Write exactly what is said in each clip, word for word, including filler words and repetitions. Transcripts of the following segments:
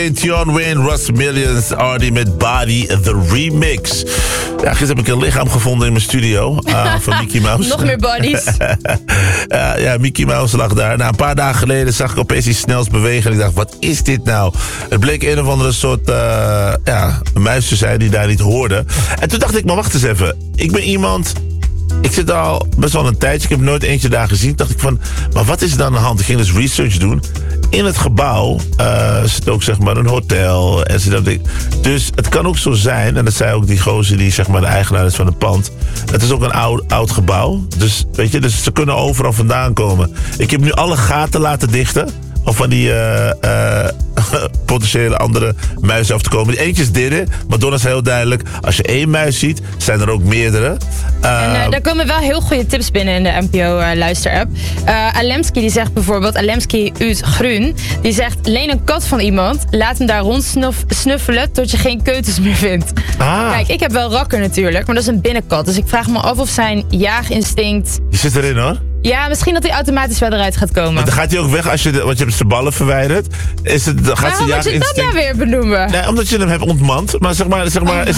Tion Wayne, Russ Millions, Ardy met Body, the remix. Ja, gisteren heb ik een lichaam gevonden in mijn studio uh, van Mickey Mouse. Nog meer bodies. uh, ja, Mickey Mouse lag daar. Nou, een paar dagen geleden zag ik opeens iets snels bewegen. En ik dacht, wat is dit nou? Het bleek een of andere soort uh, ja, muis te zijn die daar niet hoorde. En toen dacht ik, maar wacht eens even. Ik ben iemand... Ik zit al best wel een tijdje, ik heb nooit eentje daar gezien. Dacht ik van, maar wat is er dan aan de hand? Ik ging dus research doen. In het gebouw uh, zit ook zeg maar een hotel. En dat ik, dus het kan ook zo zijn, en dat zei ook die gozer die zeg maar de eigenaar is van het pand. Het is ook een oud, oud gebouw. Dus weet je, dus ze kunnen overal vandaan komen. Ik heb nu alle gaten laten dichten. Of van die uh, uh, potentiële andere muizen af te komen. Die eentjes deden, maar Donna is heel duidelijk. Als je één muis ziet, zijn er ook meerdere. Uh, en uh, daar komen wel heel goede tips binnen in de N P O-luisterapp. Uh, uh, Alemski die zegt bijvoorbeeld, Alemski uit Groen, die zegt, leen een kat van iemand, laat hem daar rondsnuffelen tot je geen keutels meer vindt. Ah. Kijk, ik heb wel Rakker natuurlijk, maar dat is een binnenkat. Dus ik vraag me af of zijn jaaginstinct... Die zit erin hoor. Ja, misschien dat hij automatisch wel eruit gaat komen. Maar dan gaat hij ook weg als je, de, want je hebt zijn ballen verwijderd. Is het, dan gaat Waarom moet je dat nou weer benoemen? Nee, omdat je hem hebt ontmand. Maar zeg maar, zeg maar, is,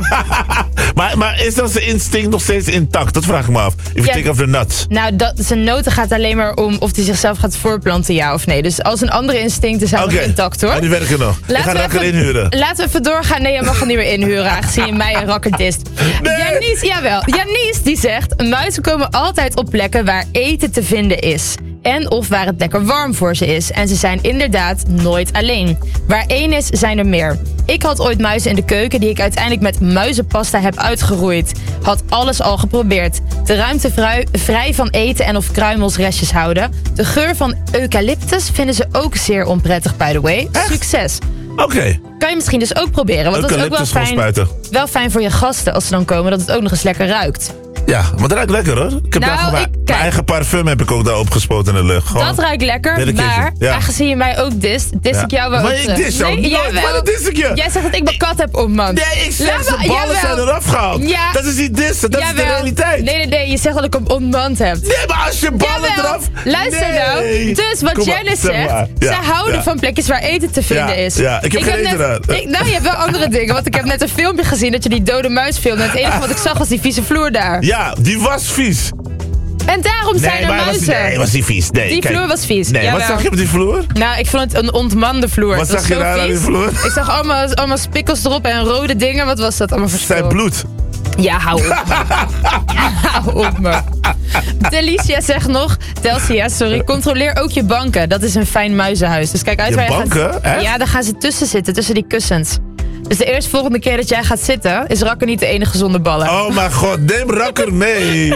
maar, maar is dan zijn instinct nog steeds intact? Dat vraag ik me af. If you think of the nuts. Nou, dat, zijn noten gaat alleen maar om of hij zichzelf gaat voorplanten, ja of nee. Dus als een andere instincten zijn okay. nog intact, hoor. En die werken nog. Ik ga Rakker even, inhuren. Laten we even doorgaan. Nee, je mag hem niet meer inhuren, aangezien je mij een Rakker dist. Nee. Janice, jawel. Janice die zegt, muizen komen altijd op plekken waar eten te vinden is. En of waar het lekker warm voor ze is. En ze zijn inderdaad nooit alleen. Waar één is, zijn er meer. Ik had ooit muizen in de keuken die ik uiteindelijk met muizenpasta heb uitgeroeid. Had alles al geprobeerd. De ruimte vrij, vrij van eten en of kruimelsrestjes houden. De geur van eucalyptus vinden ze ook zeer onprettig, by the way. Echt? Succes. Oké. Okay. Kan je misschien dus ook proberen. Want dat is ook wel fijn, wel fijn voor je gasten als ze dan komen. Dat het ook nog eens lekker ruikt. Ja, maar dat ruikt lekker hoor. Ik heb nou, daar ik, mijn eigen parfum heb ik ook daar opgespoten in de lucht. Gewoon. Dat ruikt lekker, maar ja. aangezien je mij ook dist, dis ja. ik jou wel maar ook. Maar ik dis jou nee, nooit, maar dis ik je. Jij zegt dat ik mijn kat heb ontmand. Nee, ik zeg de ballen zijn eraf gehaald. Ja. Dat is niet dissen, dat jawel. Is de realiteit. Nee, nee, nee, je zegt dat ik hem ontmand heb. Nee, maar als je ballen jawel. Eraf... Luister nee. nou, dus wat Kom Janice zegt, ja. ze houden ja. van plekjes waar eten te vinden ja. is. Ja, ik heb ik geen heb eten net, ik, Nou, je hebt wel andere dingen, want ik heb net een filmpje gezien dat je die dode muis filmde. En het enige wat ik zag was die vieze vloer daar. Ja, die was vies. En daarom zijn nee, er muizen. Was, nee, was die vies? Nee, die kijk. vloer was vies. Nee, jawel. Wat zag je op die vloer? Nou, ik vond het een ontmande vloer. Wat zag je daar aan die vloer? Ik zag allemaal, allemaal spikkels erop en rode dingen. Wat was dat allemaal voor zijn bloed. Ja, hou op me. Ja, hou op me. Delicia zegt nog, Delcia, sorry, controleer ook je banken. Dat is een fijn muizenhuis. Dus kijk uit je waar je banken? gaat. Echt? Ja, daar gaan ze tussen zitten, tussen die kussens. Dus de eerste volgende keer dat jij gaat zitten, is Rakker niet de enige zonder ballen. Oh mijn god, neem Rakker mee.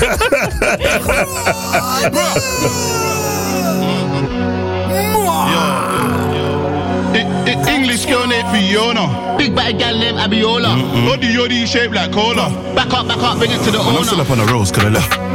English girl named Fiona. Big bad gal named Abiola. Body yoddy shaped like cola. Back up, back up, bring it to the owner. I'm still up on the roads, cause I left.